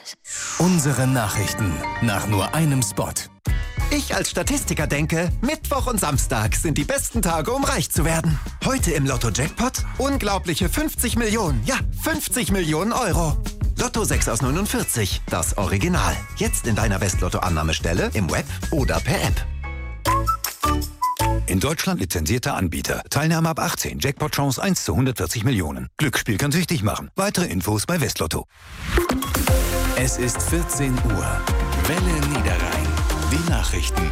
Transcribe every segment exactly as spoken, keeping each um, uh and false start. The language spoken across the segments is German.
Unsere Nachrichten nach nur einem Spot. Ich als Statistiker denke, Mittwoch und Samstag sind die besten Tage, um reich zu werden. Heute im Lotto-Jackpot unglaubliche fünfzig Millionen, ja, fünfzig Millionen Euro. Lotto sechs aus neunundvierzig, das Original. Jetzt in deiner Westlotto-Annahmestelle, im Web oder per App. In Deutschland lizenzierter Anbieter. Teilnahme ab achtzehn. Jackpot-Chance eins zu hundertvierzig Millionen. Glücksspiel kann süchtig machen. Weitere Infos bei Westlotto. Es ist vierzehn Uhr. Welle Niederrhein. Die Nachrichten.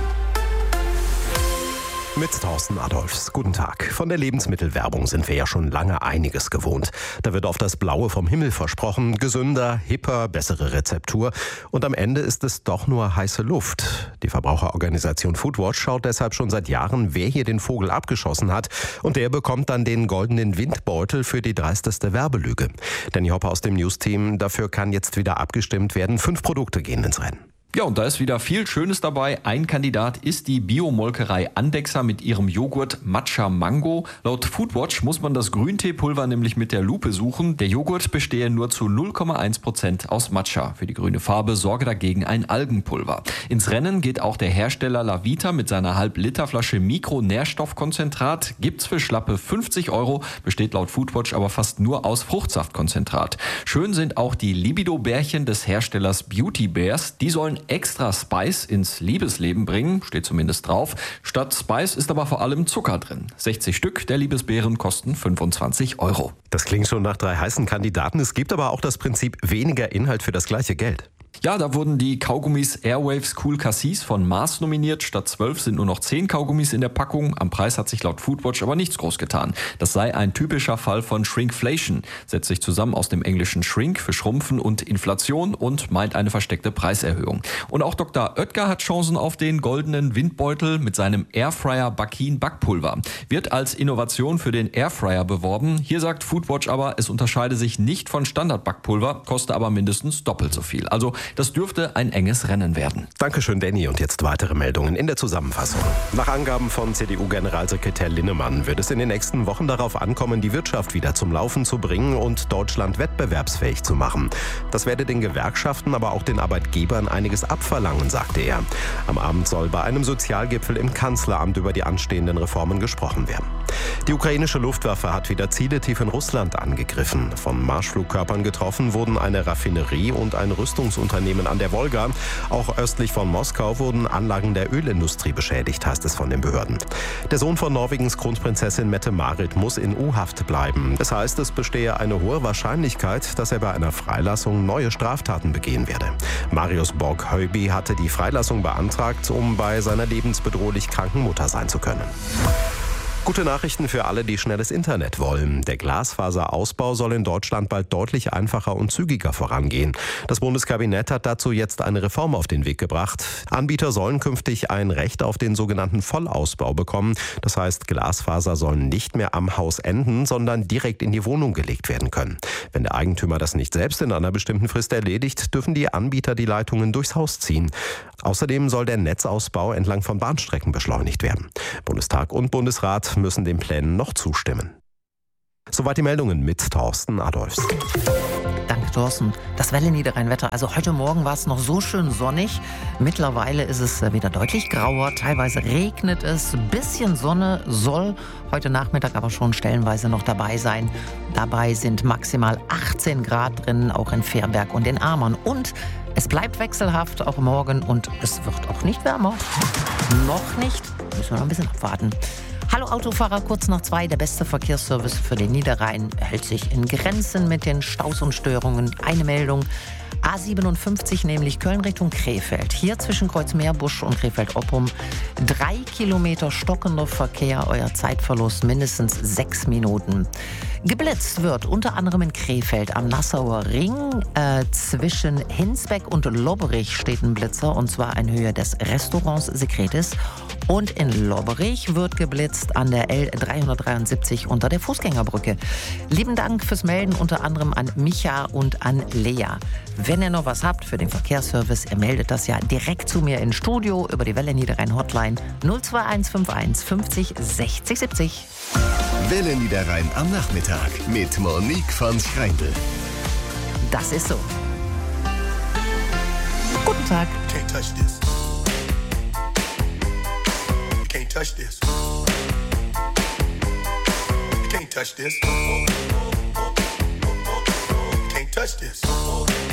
Mit Thorsten Adolfs. Guten Tag. Von der Lebensmittelwerbung sind wir ja schon lange einiges gewohnt. Da wird oft das Blaue vom Himmel versprochen. Gesünder, hipper, bessere Rezeptur. Und am Ende ist es doch nur heiße Luft. Die Verbraucherorganisation Foodwatch schaut deshalb schon seit Jahren, wer hier den Vogel abgeschossen hat. Und der bekommt dann den goldenen Windbeutel für die dreisteste Werbelüge. Danny Hopper aus dem News-Team. Dafür kann jetzt wieder abgestimmt werden. Fünf Produkte gehen ins Rennen. Ja, und da ist wieder viel Schönes dabei. Ein Kandidat ist die Biomolkerei Andexer mit ihrem Joghurt Matcha Mango. Laut Foodwatch muss man das Grünteepulver nämlich mit der Lupe suchen. Der Joghurt bestehe nur zu null Komma eins Prozent aus Matcha. Für die grüne Farbe sorge dagegen ein Algenpulver. Ins Rennen geht auch der Hersteller Lavita mit seiner Halb-Liter-Flasche Mikronährstoffkonzentrat. Gibt's für schlappe fünfzig Euro, besteht laut Foodwatch aber fast nur aus Fruchtsaftkonzentrat. Schön sind auch die Libido-Bärchen des Herstellers Beauty Bears. Die sollen extra Spice ins Liebesleben bringen, steht zumindest drauf. Statt Spice ist aber vor allem Zucker drin. sechzig Stück der Liebesbeeren kosten fünfundzwanzig Euro. Das klingt schon nach drei heißen Kandidaten. Es gibt aber auch das Prinzip weniger Inhalt für das gleiche Geld. Ja, da wurden die Kaugummis Airwaves Cool Cassis von Mars nominiert. Statt zwölf sind nur noch zehn Kaugummis in der Packung. Am Preis hat sich laut Foodwatch aber nichts groß getan. Das sei ein typischer Fall von Shrinkflation. Setzt sich zusammen aus dem englischen Shrink für Schrumpfen und Inflation und meint eine versteckte Preiserhöhung. Und auch Doktor Oetker hat Chancen auf den goldenen Windbeutel mit seinem Airfryer Bakin Backpulver. Wird als Innovation für den Airfryer beworben. Hier sagt Foodwatch aber, es unterscheide sich nicht von Standard-Backpulver, koste aber mindestens doppelt so viel. Also das dürfte ein enges Rennen werden. Dankeschön, Danny. Und jetzt weitere Meldungen in der Zusammenfassung. Nach Angaben von C D U-Generalsekretär Linnemann wird es in den nächsten Wochen darauf ankommen, die Wirtschaft wieder zum Laufen zu bringen und Deutschland wettbewerbsfähig zu machen. Das werde den Gewerkschaften, aber auch den Arbeitgebern einiges abverlangen, sagte er. Am Abend soll bei einem Sozialgipfel im Kanzleramt über die anstehenden Reformen gesprochen werden. Die ukrainische Luftwaffe hat wieder Ziele tief in Russland angegriffen. Von Marschflugkörpern getroffen wurden eine Raffinerie und ein Rüstungsunternehmen an der Wolga. Auch östlich von Moskau wurden Anlagen der Ölindustrie beschädigt, heißt es von den Behörden. Der Sohn von Norwegens Kronprinzessin Mette-Marit muss in U-Haft bleiben. Das heißt, es bestehe eine hohe Wahrscheinlichkeit, dass er bei einer Freilassung neue Straftaten begehen werde. Marius Borg-Heuby hatte die Freilassung beantragt, um bei seiner lebensbedrohlich kranken Mutter sein zu können. Gute Nachrichten für alle, die schnelles Internet wollen. Der Glasfaserausbau soll in Deutschland bald deutlich einfacher und zügiger vorangehen. Das Bundeskabinett hat dazu jetzt eine Reform auf den Weg gebracht. Anbieter sollen künftig ein Recht auf den sogenannten Vollausbau bekommen. Das heißt, Glasfaser sollen nicht mehr am Haus enden, sondern direkt in die Wohnung gelegt werden können. Wenn der Eigentümer das nicht selbst in einer bestimmten Frist erledigt, dürfen die Anbieter die Leitungen durchs Haus ziehen. Außerdem soll der Netzausbau entlang von Bahnstrecken beschleunigt werden. Bundestag und Bundesrat müssen den Plänen noch zustimmen. Soweit die Meldungen mit Thorsten Adolfs. Danke, Thorsten. Das Welle Niederrhein-Wetter. Also heute Morgen war es noch so schön sonnig. Mittlerweile ist es wieder deutlich grauer. Teilweise regnet es. Ein bisschen Sonne soll heute Nachmittag aber schon stellenweise noch dabei sein. Dabei sind maximal achtzehn Grad drin, auch in Feerberg und in Amern. Und es bleibt wechselhaft, auch morgen. Und es wird auch nicht wärmer. Noch nicht. Müssen wir noch ein bisschen abwarten. Hallo Autofahrer, kurz nach zwei. Der beste Verkehrsservice für den Niederrhein hält sich in Grenzen mit den Staus und Störungen. Eine Meldung. A siebenundfünfzig, nämlich Köln Richtung Krefeld. Hier zwischen Kreuzmeerbusch und Krefeld-Oppum. Drei Kilometer stockender Verkehr, euer Zeitverlust mindestens sechs Minuten. Geblitzt wird unter anderem in Krefeld am Nassauer Ring. Äh, zwischen Hinsbeck und Lobberich steht ein Blitzer, und zwar in Höhe des Restaurants Secretis. Und in Lobberich wird geblitzt an der L dreihundertdreiundsiebzig unter der Fußgängerbrücke. Lieben Dank fürs Melden, unter anderem an Micha und an Lea. Wenn ihr noch was habt für den Verkehrsservice, ihr meldet das ja direkt zu mir ins Studio über die Welle Niederrhein Hotline null zwei eins fünf eins fünfzig sechzig siebzig. Welle Niederrhein am Nachmittag mit Monique von Schreindl. Das ist so. Sonntag. Can't touch this. You can't touch this. You can't touch this. You can't touch this.